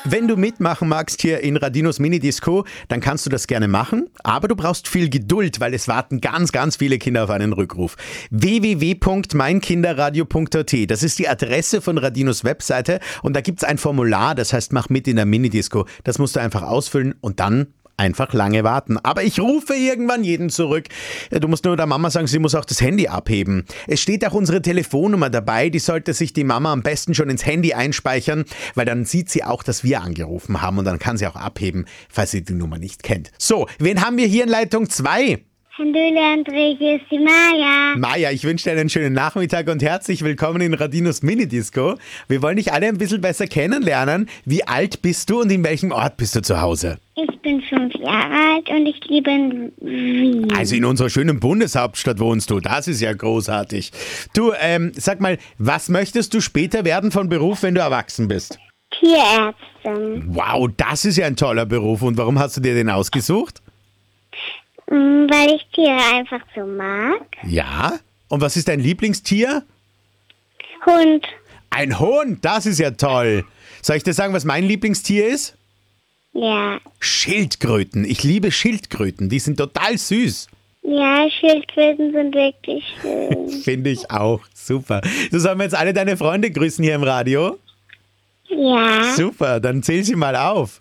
Wenn du mitmachen magst hier in Radinos Minidisco, dann kannst du das gerne machen, aber du brauchst viel Geduld, weil es warten ganz, ganz viele Kinder auf einen Rückruf. www.meinkinderradio.at, das ist die Adresse von Radinos Webseite und da gibt's ein Formular, das heißt, mach mit in der Minidisco. Das musst du einfach ausfüllen und dann einfach lange warten. Aber ich rufe irgendwann jeden zurück. Du musst nur der Mama sagen, sie muss auch das Handy abheben. Es steht auch unsere Telefonnummer dabei. Die sollte sich die Mama am besten schon ins Handy einspeichern, weil dann sieht sie auch, dass wir angerufen haben und dann kann sie auch abheben, falls sie die Nummer nicht kennt. So, wen haben wir hier in Leitung 2? Hallo André, hier ist die Maja. Maja, ich wünsche dir einen schönen Nachmittag und herzlich willkommen in Radinos Minidisco. Wir wollen dich alle ein bisschen besser kennenlernen. Wie alt bist du und in welchem Ort bist du zu Hause? Ich bin 5 Jahre alt und ich lebe in Wien. Also in unserer schönen Bundeshauptstadt wohnst du, das ist ja großartig. Du, sag mal, was möchtest du später werden von Beruf, wenn du erwachsen bist? Tierärztin. Wow, das ist ja ein toller Beruf. Und warum hast du dir den ausgesucht? Weil ich Tiere einfach so mag. Ja? Und was ist dein Lieblingstier? Hund. Ein Hund, das ist ja toll. Soll ich dir sagen, was mein Lieblingstier ist? Ja. Schildkröten. Ich liebe Schildkröten, die sind total süß. Ja, Schildkröten sind wirklich schön. Finde ich auch. Super. So, sollen wir jetzt alle deine Freunde grüßen hier im Radio? Ja. Super, dann zähl sie mal auf.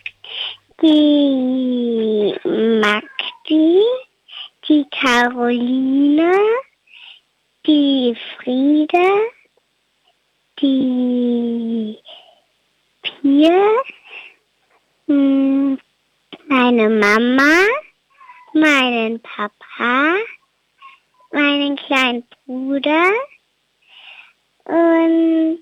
Die Magdi, die Caroline, die Friede, die Pia, meine Mama, meinen Papa, meinen kleinen Bruder und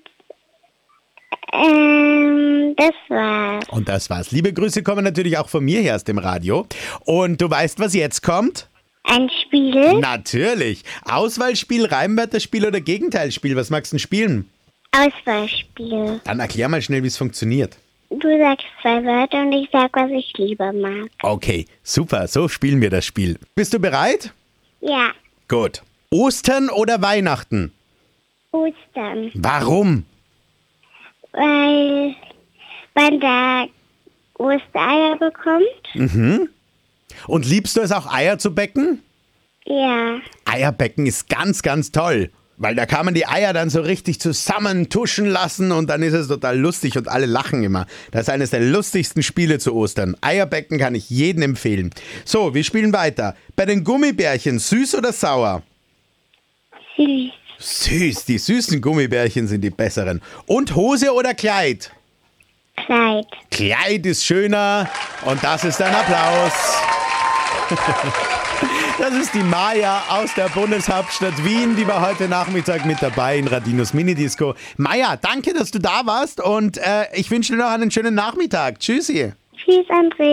das war's. Und das war's. Liebe Grüße kommen natürlich auch von mir her aus dem Radio. Und du weißt, was jetzt kommt? Ein Spiel. Natürlich. Auswahlspiel, Reimwörterspiel oder Gegenteilspiel. Was magst du denn spielen? Auswahlspiel. Dann erklär mal schnell, wie es funktioniert. Du sagst 2 Wörter und ich sag, was ich lieber mag. Okay, super. So spielen wir das Spiel. Bist du bereit? Ja. Gut. Ostern oder Weihnachten? Ostern. Warum? Weil man da Ostereier bekommt. Mhm. Und liebst du es auch, Eier zu backen? Ja. Eierbecken ist ganz, ganz toll. Weil da kann man die Eier dann so richtig zusammen tuschen lassen und dann ist es total lustig und alle lachen immer. Das ist eines der lustigsten Spiele zu Ostern. Eierbecken kann ich jedem empfehlen. So, wir spielen weiter. Bei den Gummibärchen, süß oder sauer? Süß. Süß, die süßen Gummibärchen sind die besseren. Und Hose oder Kleid? Kleid. Kleid ist schöner und das ist ein Applaus. Das ist die Maja aus der Bundeshauptstadt Wien, die war heute Nachmittag mit dabei in Radinos Minidisco. Maja, danke, dass du da warst und ich wünsche dir noch einen schönen Nachmittag. Tschüssi. Tschüss, André.